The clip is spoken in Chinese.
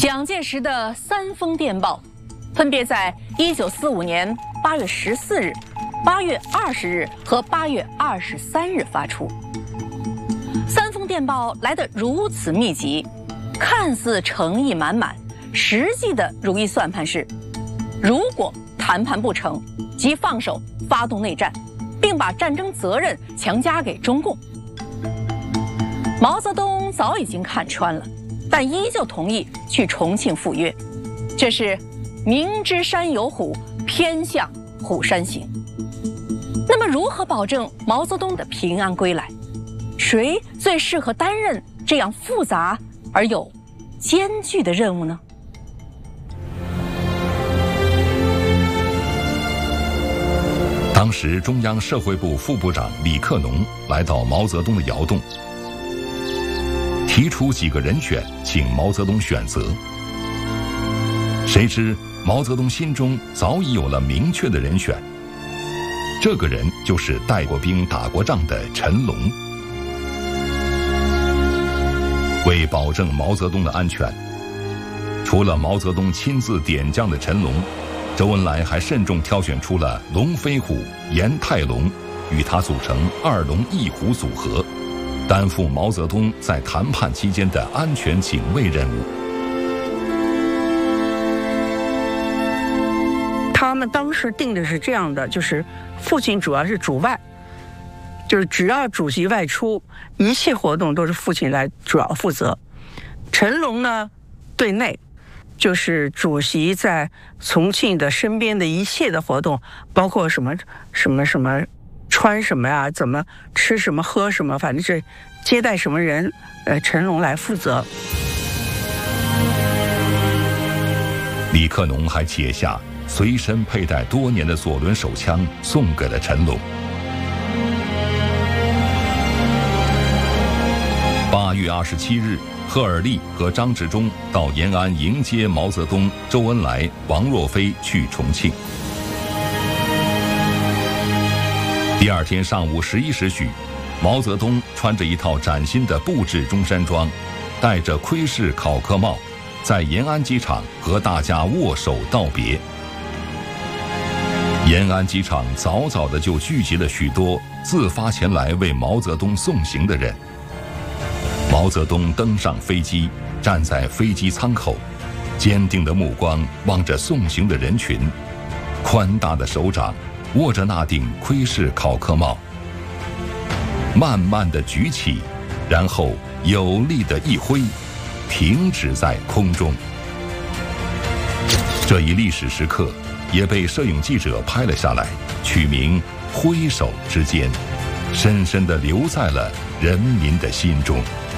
蒋介石的3封电报，分别在1945年8月14日、8月20日和8月23日发出。3封电报来得如此密集，看似诚意满满，实际的如意算盘是：如果谈判不成，即放手发动内战，并把战争责任强加给中共。毛泽东早已经看穿了，但依旧同意去重庆赴约，这是明知山有虎，偏向虎山行。那么，如何保证毛泽东的平安归来？谁最适合担任这样复杂而又艰巨的任务呢？ 当时中央社会部副部长李克农来到毛泽东的窑洞，提出几个人选，请毛泽东选择。谁知毛泽东心中早已有了明确的人选，这个人就是带过兵打过仗的陈龙。为保证毛泽东的安全，除了毛泽东亲自点将的陈龙，周恩来还慎重挑选出了龙飞虎、严泰龙，与他组成2龙1虎组合，担负毛泽东在谈判期间的安全警卫任务。 他们当时定的是这样的，就是父亲主要是主外，就是只要主席外出，一切活动都是父亲来主要负责。陈龙呢，对内，就是主席在重庆的身边的一切的活动，包括什么穿什么呀，怎么吃什么喝什么，反正是接待什么人，陈龙来负责。 李克农还解下随身佩戴多年的左轮手枪送给了陈龙。8月27日，贺尔利和张治中到延安迎接毛泽东、周恩来、王若飞去重庆。第2天上午11时许，毛泽东穿着一套崭新的布制中山装，戴着盔式考克帽，在延安机场和大家握手道别。延安机场早早的就聚集了许多自发前来为毛泽东送行的人。毛泽东登上飞机，站在飞机舱口，坚定的目光望着送行的人群，宽大的手掌握着那顶盔式考克帽，慢慢地举起，然后有力地一挥，停止在空中。这一历史时刻也被摄影记者拍了下来，取名“挥手之间”，深深地留在了人民的心中。